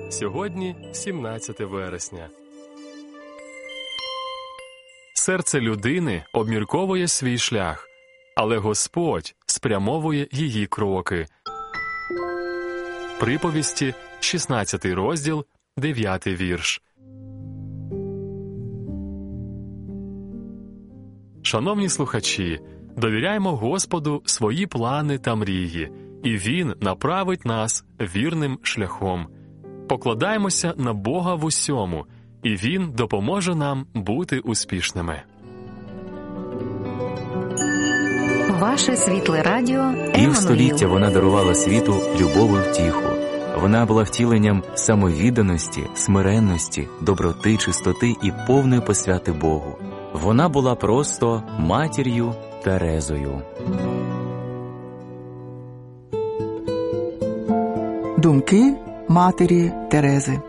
Сьогодні 17 вересня. Серце людини обмірковує свій шлях, але Господь спрямовує її кроки. Приповісті, 16 розділ, 9 вірш. Шановні слухачі, довіряймо Господу свої плани та мрії, і Він направить нас вірним шляхом. Покладаємося на Бога в усьому, і Він допоможе нам бути успішними. Ваше світле радіо Півстоліття вона дарувала світу любов і втіху. Вона була втіленням самовідданості, смиренності, доброти, чистоти і повної посвяти Богу. Вона була просто матір'ю Терезою. Думки матері Терези.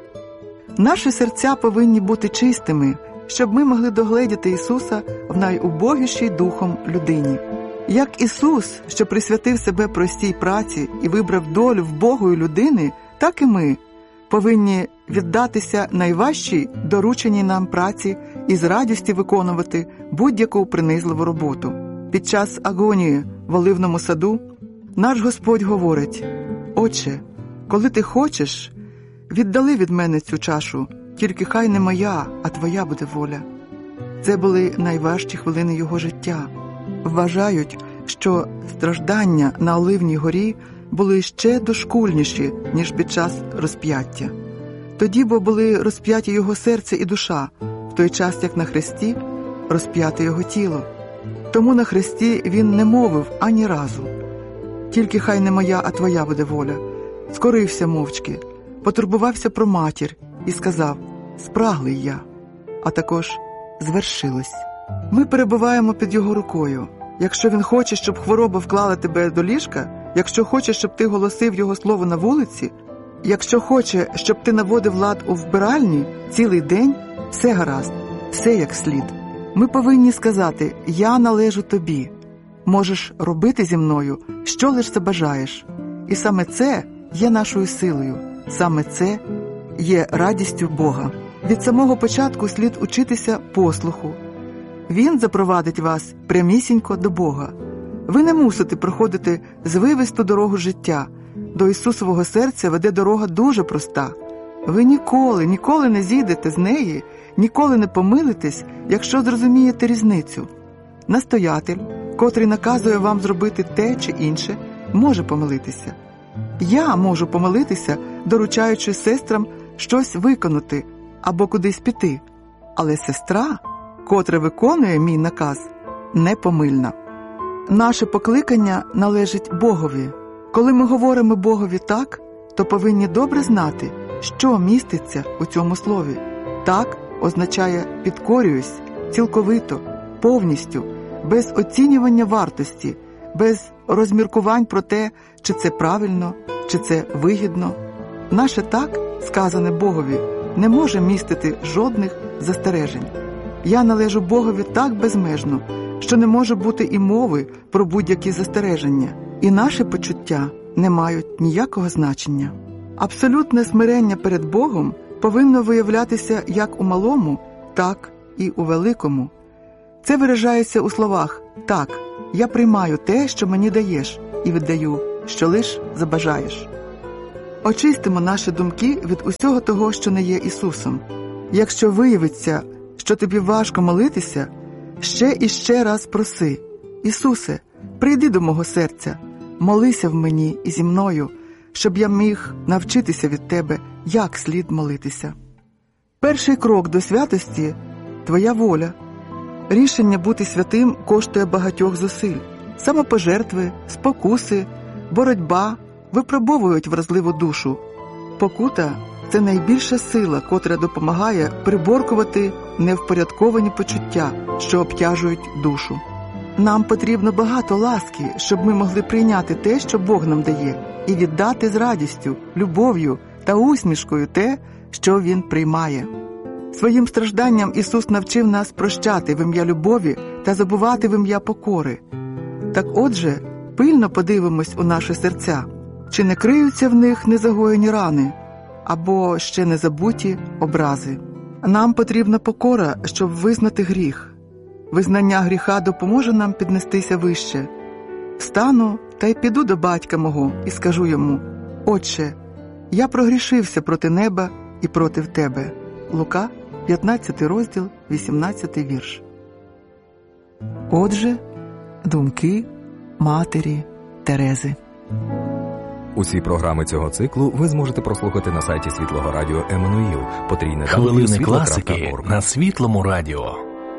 Наші серця повинні бути чистими, щоб ми могли догледіти Ісуса в найубогішій духом людині. Як Ісус, що присвятив себе простій праці і вибрав долю вбогої людини, так і ми повинні віддатися найважчій дорученій нам праці і з радістю виконувати будь-яку принизливу роботу. Під час агонії в Оливному саду наш Господь говорить: «Отче, коли ти хочеш, віддали від мене цю чашу, тільки хай не моя, а твоя буде воля». Це були найважчі хвилини його життя. Вважають, що страждання на Оливній горі були ще дошкульніші, ніж під час розп'яття. Тоді бо були розп'яті його серце і душа, в той час, як на хресті розп'яте його тіло. Тому на хресті він не мовив ані разу: «Тільки хай не моя, а твоя буде воля». Скорився мовчки, потурбувався про матір і сказав: «Спраглий я», а також «Звершилось». Ми перебуваємо під його рукою. Якщо він хоче, щоб хвороба вклала тебе до ліжка, якщо хоче, щоб ти голосив його слово на вулиці, якщо хоче, щоб ти наводив лад у вбиральні цілий день, все гаразд, все як слід. Ми повинні сказати: «Я належу тобі, можеш робити зі мною, що лиш забажаєш». І саме це є нашою силою, саме це є радістю Бога. Від самого початку слід учитися послуху. Він запровадить вас прямісінько до Бога. Ви не мусите проходити звивисту дорогу життя. До Ісусового серця веде дорога дуже проста. Ви ніколи не зійдете з неї, ніколи не помилитесь, якщо зрозумієте різницю. Настоятель, котрий наказує вам зробити те чи інше, може помилитися. Я можу помилитися, доручаючи сестрам щось виконати або кудись піти. Але сестра, котра виконує мій наказ, непомильна. Наше покликання належить Богові. Коли ми говоримо Богові «так», то повинні добре знати, що міститься у цьому слові. «Так» означає «підкорююсь», цілковито, повністю, без оцінювання вартості, без розміркувань про те, чи це правильно, чи це вигідно. Наше «так», сказане Богові, не може містити жодних застережень. Я належу Богові так безмежно, що не може бути і мови про будь-які застереження, і наші почуття не мають ніякого значення. Абсолютне смирення перед Богом повинно виявлятися як у малому, так і у великому. Це виражається у словах: «Так, я приймаю те, що мені даєш, і віддаю, що лиш забажаєш». Очистимо наші думки від усього того, що не є Ісусом. Якщо виявиться, що тобі важко молитися, ще і ще раз проси: «Ісусе, прийди до мого серця, молися в мені і зі мною, щоб я міг навчитися від Тебе, як слід молитися». Перший крок до святості – твоя воля. Рішення бути святим коштує багатьох зусиль. Самопожертви, спокуси, боротьба випробовують вразливу душу. Покута – це найбільша сила, котра допомагає приборкувати невпорядковані почуття, що обтяжують душу. Нам потрібно багато ласки, щоб ми могли прийняти те, що Бог нам дає, і віддати з радістю, любов'ю та усмішкою те, що Він приймає. Своїм стражданням Ісус навчив нас прощати в ім'я любові та забувати в ім'я покори. Так отже, пильно подивимось у наші серця, чи не криються в них незагоєні рани, або ще не забуті образи. Нам потрібна покора, щоб визнати гріх. Визнання гріха допоможе нам піднестися вище. Встану та й піду до батька мого і скажу йому: «Отче, я прогрішився проти неба і проти тебе». Лука, 15 розділ, 18 вірш. Отже, думки матері Терези. Усі програми цього циклу ви зможете прослухати на сайті Світлого Радіо Еммануїл. Хвилини класики на Світлому Радіо.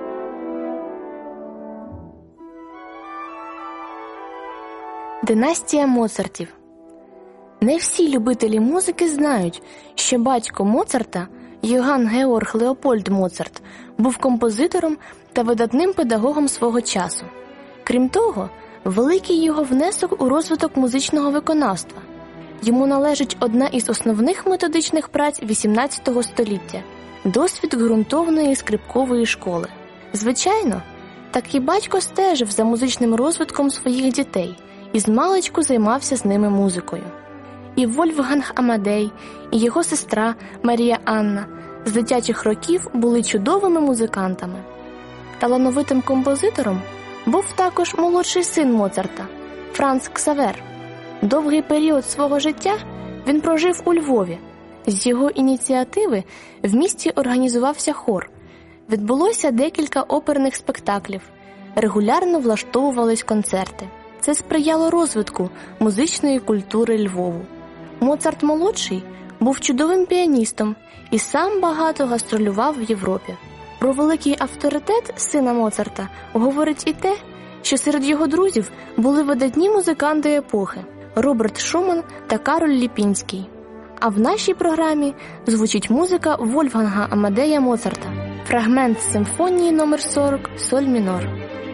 Династія Моцартів. Не всі любителі музики знають, що батько Моцарта, Йоганн Георг Леопольд Моцарт, був композитором та видатним педагогом свого часу. Крім того, великий його внесок у розвиток музичного виконавства. Йому належить одна із основних методичних праць XVIII століття – досвід ґрунтовної скрипкової школи. Звичайно, так і батько стежив за музичним розвитком своїх дітей і змалечку займався з ними музикою. І Вольфганг Амадей, і його сестра Марія Анна з дитячих років були чудовими музикантами. Талановитим композитором був також молодший син Моцарта – Франц Ксавер. Довгий період свого життя він прожив у Львові. З його ініціативи в місті організувався хор. Відбулося декілька оперних спектаклів. Регулярно влаштовувались концерти. Це сприяло розвитку музичної культури Львову. Моцарт-молодший був чудовим піаністом і сам багато гастролював в Європі. Про великий авторитет сина Моцарта говорить і те, що серед його друзів були видатні музиканти епохи – Роберт Шуман та Кароль Ліпінський. А в нашій програмі звучить музика Вольфганга Амадея Моцарта. Фрагмент з симфонії номер 40 «Соль мінор».